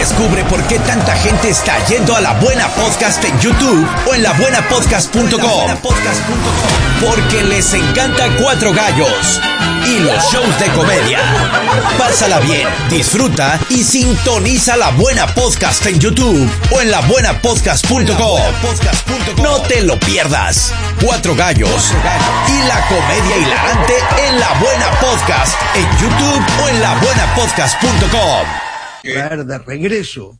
Descubre por qué tanta gente está yendo a La Buena Podcast en YouTube o en labuenapodcast.com. Porque les encanta Cuatro Gallos y los shows de comedia. Pásala bien, disfruta y sintoniza La Buena Podcast en YouTube o en labuenapodcast.com. No te lo pierdas. Cuatro Gallos y la comedia hilarante en La Buena Podcast en YouTube o en labuenapodcast.com. De regreso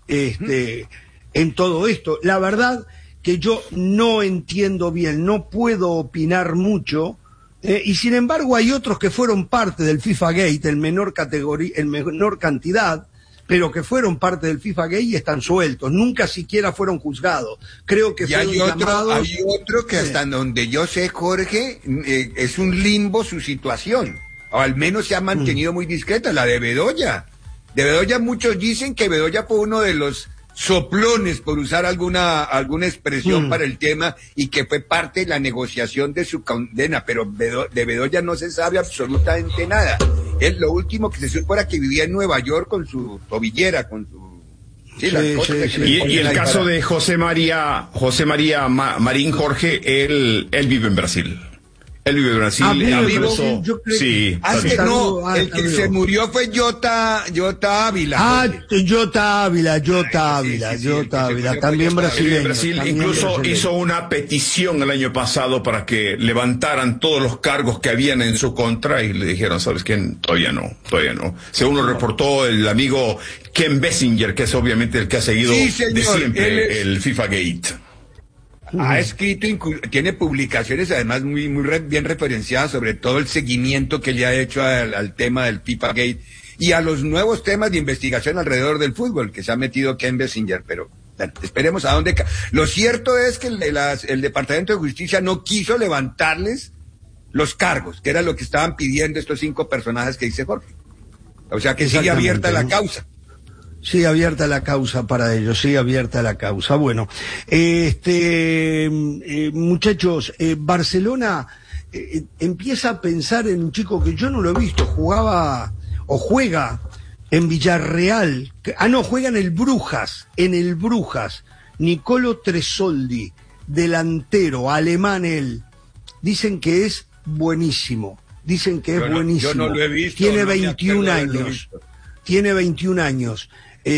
en todo esto. La verdad que yo no entiendo bien, no puedo opinar mucho, y sin embargo hay otros que fueron parte del FIFA Gate en menor cantidad, pero que fueron parte del FIFA Gate y están sueltos, nunca siquiera fueron juzgados. Creo que y hay otro que hasta donde yo sé, Jorge, es un limbo su situación, o al menos se ha mantenido muy discreta, la de Bedoya. De Bedoya muchos dicen que Bedoya fue uno de los soplones, por usar alguna expresión para el tema, y que fue parte de la negociación de su condena, pero de Bedoya no se sabe absolutamente nada. Es lo último que se supo era que vivía en Nueva York con su tobillera, con su... Sí, Y el caso de José María Marín, Jorge, él vive en Brasil. Él vive en Brasil. Sí. El que se murió fue Jota Ávila. Jota Ávila, también brasileño. Brasil incluso hizo una petición el año pasado para que levantaran todos los cargos que habían en su contra y le dijeron, ¿sabes qué? Todavía no. Según lo reportó el amigo Ken Bessinger, que es obviamente el que ha seguido de siempre el FIFA Gate. Ha escrito, tiene publicaciones además muy bien referenciadas sobre todo el seguimiento que le ha hecho al tema del FIFA Gate y a los nuevos temas de investigación alrededor del fútbol que se ha metido Ken Bessinger, pero bueno, esperemos a dónde... Lo cierto es que el Departamento de Justicia no quiso levantarles los cargos, que era lo que estaban pidiendo estos 5 personajes que dice Jorge. O sea que sigue abierta la causa. Sigue abierta la causa para ellos, sigue abierta la causa. Bueno, muchachos, Barcelona empieza a pensar en un chico que yo no lo he visto, juega en Villarreal, juega en el Brujas, Nicolo Tresoldi, delantero, alemán él, dicen que es buenísimo, Yo no lo he visto. Tiene 21 años. Tiene 21 años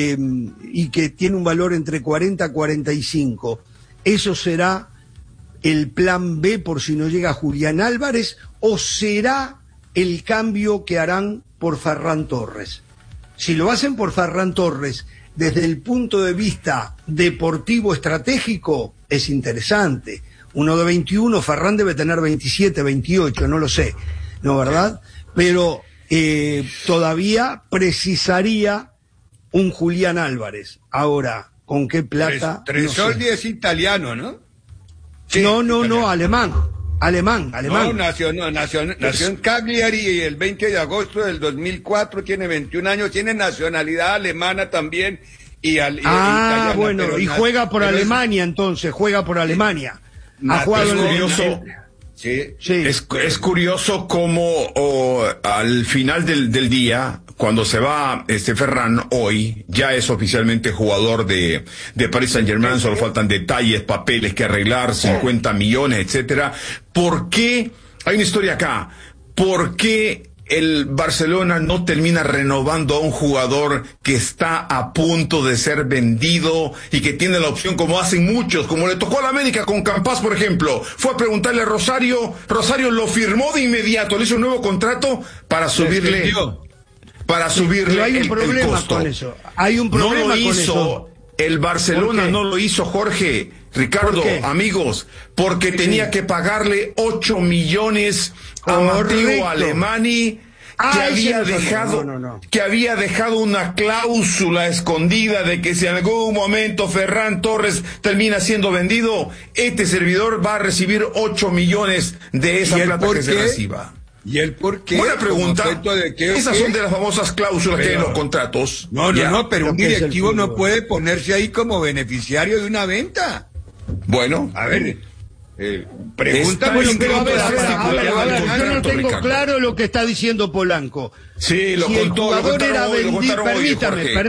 y que tiene un valor entre 40 a 45. ¿Eso será el plan B por si no llega Julián Álvarez o será el cambio que harán por Ferran Torres? Si lo hacen por Ferran Torres, desde el punto de vista deportivo estratégico, es interesante. Uno de 21, Ferran debe tener 27, 28, no lo sé, ¿no, verdad? Pero... todavía precisaría un Julián Álvarez. Ahora, ¿con qué plata? Tresoldi no sé. Es italiano, ¿no? Sí, no, alemán. No, nació en Cagliari el 20 de agosto del 2004, tiene 21 años, tiene nacionalidad alemana también. Italiana, bueno, y juega por Alemania entonces, juega por Alemania. Ha jugado Sí. Es curioso cómo al final del día, cuando se va Ferran hoy, ya es oficialmente jugador de Paris Saint-Germain, solo faltan detalles, papeles que arreglar, 50 millones, etcétera. ¿Por qué? Hay una historia acá. ¿Por qué el Barcelona no termina renovando a un jugador que está a punto de ser vendido y que tiene la opción, como hacen muchos, como le tocó a la América con Campas, por ejemplo? Fue a preguntarle a Rosario lo firmó de inmediato, le hizo un nuevo contrato para subirle pero hay un problema el costo. Con eso. Hay un problema con eso. El Barcelona no lo hizo, Jorge, Ricardo, amigos, porque tenía que pagarle 8 millones a Matteo Alemany, que había dejado una cláusula escondida de que si en algún momento Ferran Torres termina siendo vendido, este servidor va a recibir 8 millones de esa plata que se reciba. ¿Y el por qué? Buena pregunta. Esas son de las famosas cláusulas que hay en los contratos. No, pero un directivo no puede ponerse ahí como beneficiario de una venta. Bueno, a ver, pregunta muy yo no tengo claro lo que está diciendo Polanco. Sí, lo contó, permítame.